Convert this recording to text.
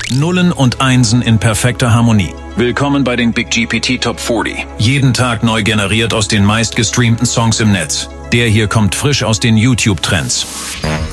Nullen und Einsen in perfekter Harmonie. Willkommen bei den Big GPT Top 40. Jeden Tag neu generiert aus den meistgestreamten Songs im Netz. Der hier kommt frisch aus den YouTube-Trends.